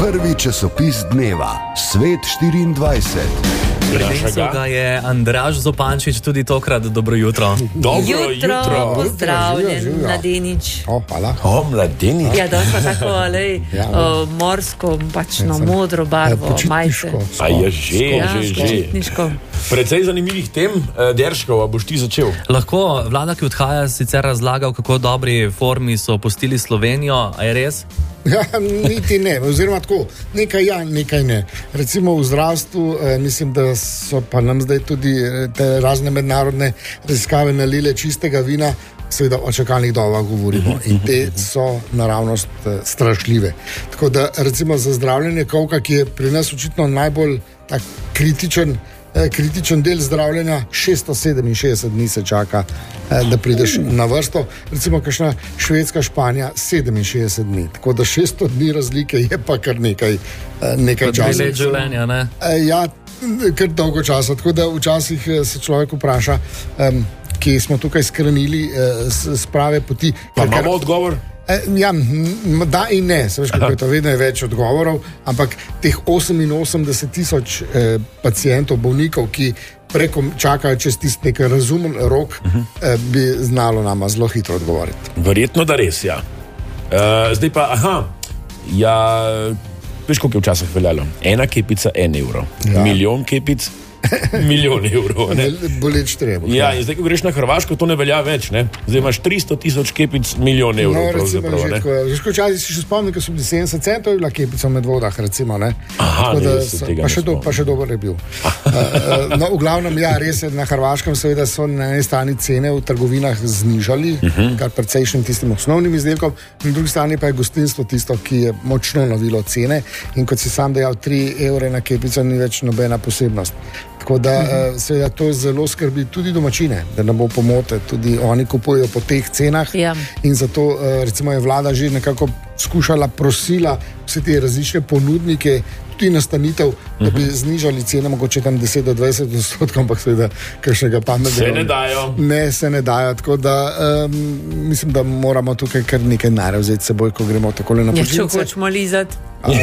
Prvi časopis dneva, Svet 24. Prenesel ga je Andraž Zopančič, tudi tokrat dobro jutro. Dobro jutro. Pozdravljen, Mladenič. Hvala. Mladenič. Ja, da smo tako, morsko, pač na modro barvo, majce. A je že. Počitniško. Precej zanimivih tem, Derškov, a boš ti začel? Lahko vlada, ki odhaja, sicer razlagal, kako dobri formi so opustili Slovenijo, a je res? Ja, niti ne, oziroma tako, nekaj ja, nekaj ne. Recimo v zdravstvu, mislim, da so pa nam zdaj tudi te razne mednarodne raziskave nalile čistega vina, seveda o čakalnih dobah govorimo in te so naravnost strašljive. Tako da recimo za zdravljenje kolka, ki je pri nas očitno najbolj tak kritičen del zdravljenja, 667 dni se čaka, da prideš na vrsto. Recimo kakšna Švedska, Španija 67 dni. Tako da 600 dni razlike je pa kar nekaj časa. Dve let življenja, ne? Ja, kar dolgo časa. Tako da včasih se človek vpraša, kje smo tukaj skrenili s prave poti. Pa imamo odgovor? Ja, da in ne, se veš, kako je to, vedno je več odgovorov, ampak teh 88,000 pacientov, bolnikov, ki preko čakajo čez tisti nek razumen rok, bi znalo nama zelo hitro odgovoriti. Verjetno, da res, ja. Zdaj pa, ja, veš, koliko je včasih veljalo? 1 kepica 1 evro, milijon kepic, milijon evrov. Boleč treba. Ja, in zdaj, ko greš na Hrvaško, to ne velja več, ne? Zdaj imaš 300,000 kepic, milijon evrov. No, recimo, že včasih si še spomnim, ko so bili 70 centov, je bila kepica v Medvodah, recimo, ne? Aha, pa še dober je bil. No, v glavnem, ja, res je, na Hrvaškem seveda so na eni strani cene v trgovinah znižali, kar precejšnjim tistim osnovnim izdelkom, na drugi strani pa je gostinstvo tisto, ki je močno navilo cene in kot si sam dejal, 3 evre na kepico ni več nobena posebnost. Tako da seveda to zelo skrbi tudi domačine, da ne bo pomote, tudi oni kupujejo po teh cenah in zato recimo je vlada že nekako skušala, prosila vse te različne ponudnike, tudi nastanitev, da bi znižali cene, mogoče tam 10 do 20%, ampak seveda kakšnega pametnega. Se ne dajo. Ne, se ne dajo, tako da mislim, da moramo tukaj kar nekaj naravzeti seboj, ko gremo takole na počitnice. Ja, če hočemo lizati.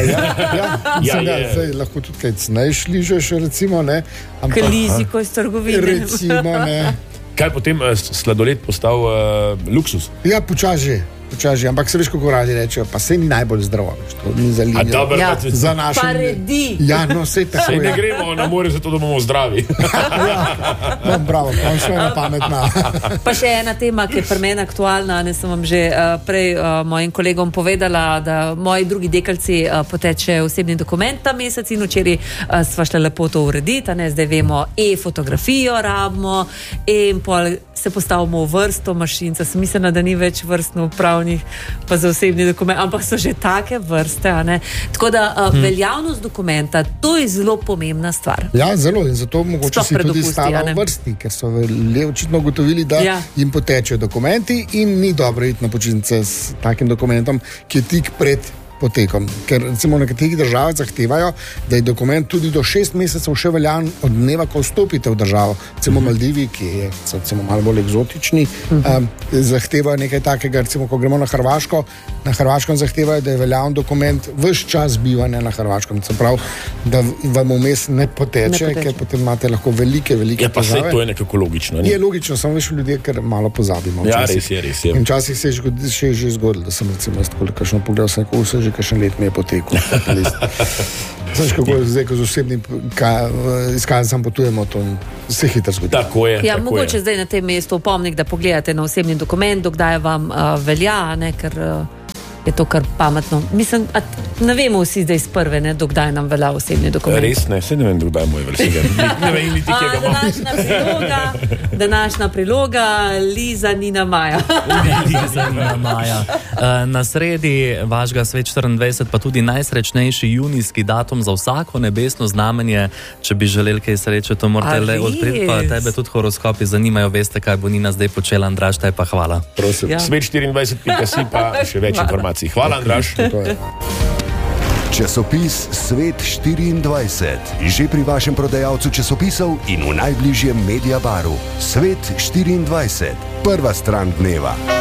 Zdaj lahko tudi kaj cnejš ližeš, recimo, ne. Kliziko iz trgovine. Recimo, ne. Kaj potem sladoled postal luksus? Ja, počasi, ampak se veš, kako radi rečejo, pa se ni najbolj zdravo, to ni za linjo. Za našo... Pa redi. Ja, no, sej tako. Sej ne gremo na more, zato da bomo zdravi. No, bravo, pa še ena pametna. Pa še ena tema, ki je pri meni aktualna, ne sem vam že prej mojim kolegom povedala, da moji drugi dekalci poteče osebni dokument ta mesec in včeraj sva šla lepo to urediti, ne, zdaj vemo, fotografijo rabimo in pol se postavimo v vrsto mašinca, sem mislila, da ni več vrstno upravnih pa za osebni dokument, ampak so že take vrste, a ne. Tako da veljavnost dokumenta, to je zelo pomembna stvar. Ja, zelo, in zato mogoče si tudi stala v vrsti, ker so očitno ugotovili, da jim potečejo dokumenti in ni dobro iti na počitnice s takim dokumentom, ki je tik pred potekom. Ker recimo v nekaterih državah zahtevajo, da je dokument tudi do 6 mesecev še veljan od dneva, ko vstopite v državo. Recimo Maldivi, ki so recimo malo bolj egzotični, zahtevajo nekaj takega, recimo ko gremo na Hrvaško, na Hrvaškem zahtevajo, da je veljan dokument ves čas bivanja na Hrvaškem. Se pravi, da vam vmes ne poteče, ker potem imate lahko velike ja, pa težave. To je nekako logično. Je logično, samo veš ljudje, ker malo pozabimo. Ja, res je. In včasih se je že zgodilo, da sem recimo kakšno pogledal, sem rekel, vse že kakšen let mi je potekel. Znaš, kako je zdaj, ko z osebnim izkaznicam potujemo, to se hitro zgodi. Tako je. Ja, mogoče zdaj na tem mestu opomnik, da pogledate na osebni dokument, dokdaj vam velja, ne, ker je to kar pametno. Mislim, ne vemo vsi zdaj iz prve, ne, dokdaj nam velja osebni dokument. Res ne, se ne vem, dokdaj moj vrsega. Ne vem, niti kje ga imam. Današnja priloga, Liza Nina Maja. Liza Nina Maja. Na sredi vašega Svet 24 pa tudi najsrečnejši junijski datum za vsako nebesno znamenje. Če bi želeli kaj sreče, to morate le odpreti, pa tebe tudi horoskopi zanimajo, veste, kaj bo Nina zdaj počela. Andraž, taj pa hvala. Prosim. Svet24.si pa še več informacij. Hvala, Andraž. Časopis Svet 24. Že pri vašem prodajalcu časopisov in v najbližjem Mediabaru. Svet 24. Prva stran dneva.